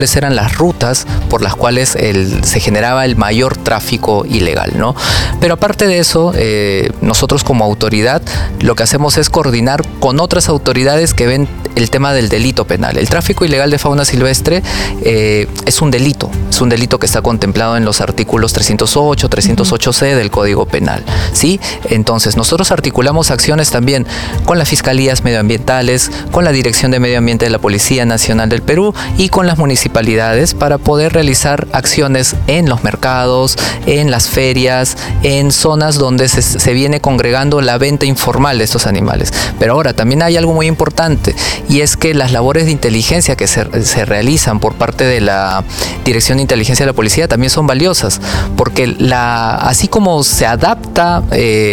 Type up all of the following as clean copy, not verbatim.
eran las rutas por las cuales se generaba el mayor tráfico ilegal, ¿no? Pero aparte de eso, nosotros como autoridad lo que hacemos es coordinar con otras autoridades que ven el tema del delito penal. El tráfico ilegal de fauna silvestre es un delito que está contemplado en los artículos 308, 308C del Código Penal, ¿sí? Entonces, nosotros articulamos acciones también con las fiscalías medioambientales, con la Dirección de Medio Ambiente de la Policía Nacional del Perú y con las municipalidades para poder realizar acciones en los mercados, en las ferias, en zonas donde se viene congregando la venta informal de estos animales. Pero ahora también hay algo muy importante, y es que las labores de inteligencia que se realizan por parte de la Dirección de Inteligencia de la Policía también son valiosas, porque así como se adapta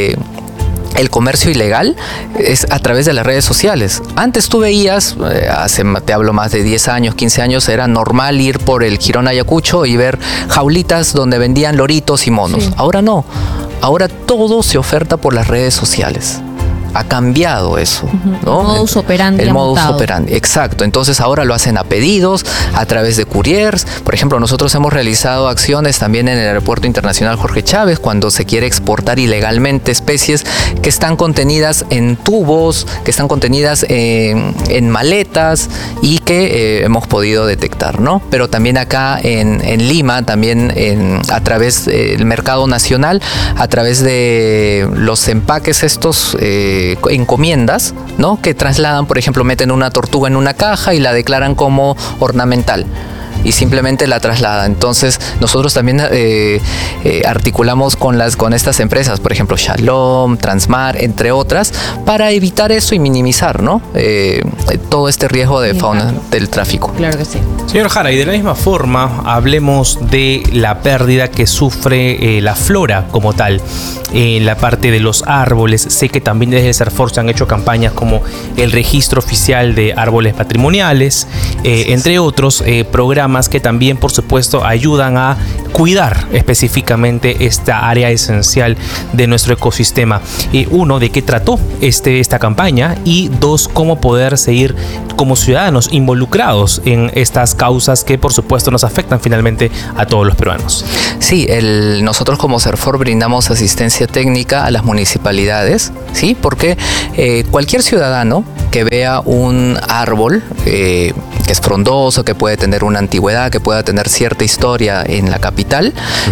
el comercio ilegal es a través de las redes sociales. Antes tú veías, te hablo más de 10 años, 15 años, era normal ir por el Jirón Ayacucho y ver jaulitas donde vendían loritos y monos. Sí. Ahora no. Ahora todo se oferta por las redes sociales. Ha cambiado eso, ¿no? El modus operandi. El modus operandi, exacto. Entonces ahora lo hacen a pedidos, a través de couriers. Por ejemplo, nosotros hemos realizado acciones también en el Aeropuerto Internacional Jorge Chávez cuando se quiere exportar ilegalmente especies que están contenidas en tubos, que están contenidas en maletas y que hemos podido detectar, ¿no? Pero también acá en Lima, también a través del mercado nacional, a través de los empaques estos encomiendas, ¿no? Que trasladan, por ejemplo, meten una tortuga en una caja y la declaran como ornamental y simplemente la trasladan. Entonces nosotros también articulamos con estas empresas, por ejemplo Shalom, Transmar, entre otras, para evitar eso y minimizar, ¿no? Todo este riesgo de fauna del tráfico. Claro que sí. Señor Jara, y de la misma forma hablemos de la pérdida que sufre la flora como tal. En la parte de los árboles, sé que también desde el CERFOR se han hecho campañas como el registro oficial de árboles patrimoniales, entre otros programas que también, por supuesto, ayudan a cuidar específicamente esta área esencial de nuestro ecosistema. Uno, ¿de qué trató esta campaña? Y dos, ¿cómo poder seguir como ciudadanos involucrados en estas causas que, por supuesto, nos afectan finalmente a todos los peruanos? Sí, nosotros como CERFOR brindamos asistencia técnica a las municipalidades, ¿sí? Porque cualquier ciudadano que vea un árbol que es frondoso, que puede tener una antigüedad, que pueda tener cierta historia en la capital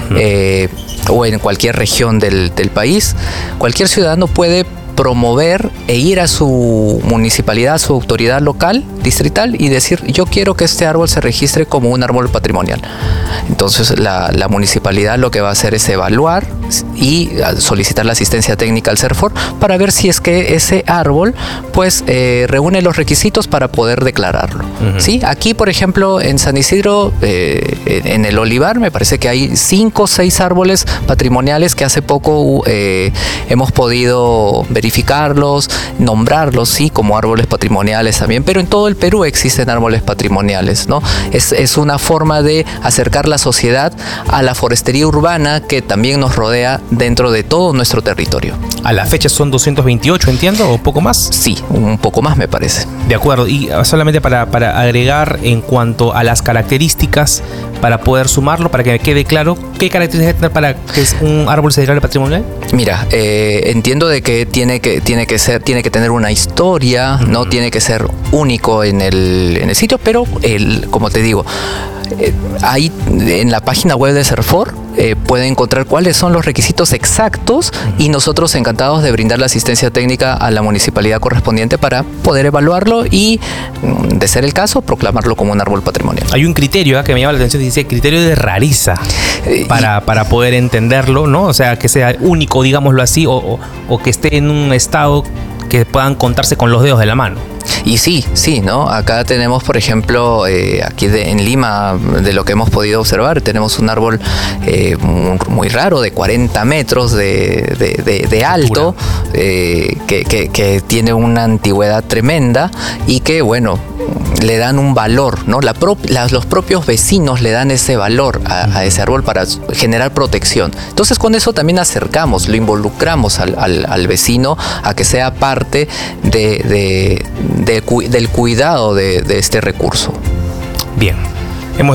o en cualquier región del país, cualquier ciudadano puede promover e ir a su municipalidad, a su autoridad local, distrital, y decir: yo quiero que este árbol se registre como un árbol patrimonial. Entonces la municipalidad lo que va a hacer es evaluar y solicitar la asistencia técnica al CERFOR para ver si es que ese árbol pues reúne los requisitos para poder declararlo. ¿Sí? Aquí, por ejemplo, en San Isidro, en el Olivar, me parece que hay 5 o 6 árboles patrimoniales que hace poco hemos podido verificarlos, nombrarlos, sí, como árboles patrimoniales también, pero en todo el Perú existen árboles patrimoniales, ¿no? Es una forma de acercar la sociedad a la forestería urbana que también nos rodea dentro de todo nuestro territorio. A la fecha son 228, entiendo, o poco más. Sí, un poco más me parece. De acuerdo, y solamente para agregar en cuanto a las características, para poder sumarlo, para que me quede claro, ¿qué características debe tener para que es un árbol se declare patrimonial? Mira, entiendo de que tiene que tener una historia, no tiene que ser único en el sitio, pero como te digo, ahí en la página web de CERFOR puede encontrar cuáles son los requisitos exactos y nosotros encantados de brindar la asistencia técnica a la municipalidad correspondiente para poder evaluarlo y, de ser el caso, proclamarlo como un árbol patrimonial. Hay un criterio que me llama la atención, dice criterio de rareza, para poder entenderlo, ¿no? O sea, que sea único, digámoslo así, o que esté en un estado que puedan contarse con los dedos de la mano. Y sí, ¿no? Acá tenemos, por ejemplo, aquí en Lima, de lo que hemos podido observar, tenemos un árbol muy raro, de 40 metros de alto, que tiene una antigüedad tremenda y que, bueno, le dan un valor, ¿no? Los propios vecinos le dan ese valor a ese árbol para generar protección. Entonces, con eso también acercamos, lo involucramos al vecino a que sea parte del cuidado de este recurso. Bien.